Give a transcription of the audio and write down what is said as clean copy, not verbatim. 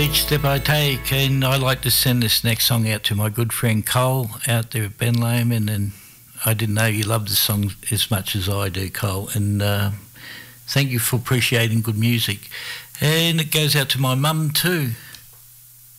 Each step I take, and I like to send this next song out to my good friend Cole out there at Ben Lehman, and I didn't know you loved the song as much as I do, Cole, and thank you for appreciating good music. And it goes out to my mum too.